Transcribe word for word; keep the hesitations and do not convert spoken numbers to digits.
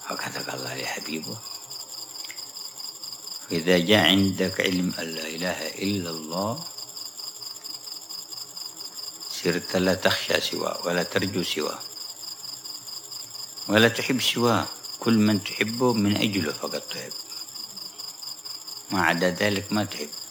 هكذا قال الله لحبيبه. إذا جاء عندك علم أن لا إله إلا الله صرت لا تخشى سواه ولا ترجو سواه ولا تحب سواه. كل من تحبه من أجله فقط تحب، ما عدا ذلك ما تحب.